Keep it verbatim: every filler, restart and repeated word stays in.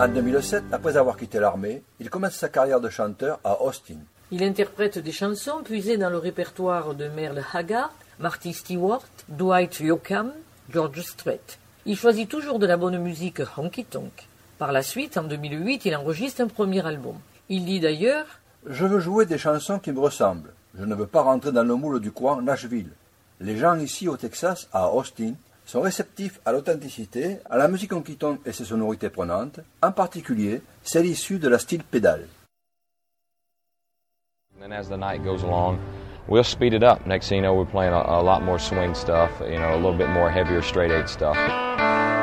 En deux mille sept, après avoir quitté l'armée, il commence sa carrière de chanteur à Austin. Il interprète des chansons puisées dans le répertoire de Merle Haggard, Marty Stewart, Dwight Yoakam, George Strait. Il choisit toujours de la bonne musique honky-tonk. Par la suite, en deux mille huit, il enregistre un premier album. Il dit d'ailleurs « Je veux jouer des chansons qui me ressemblent. Je ne veux pas rentrer dans le moule du coin Nashville. Les gens ici au Texas, à Austin, sont réceptifs à l'authenticité, à la musique honky-tonk et ses sonorités prenantes, en particulier celle issue de la style pédale. » And then as the night goes along, we'll speed it up. Next thing you know, we're playing a, a lot more swing stuff, you know, a little bit more heavier straight eight stuff.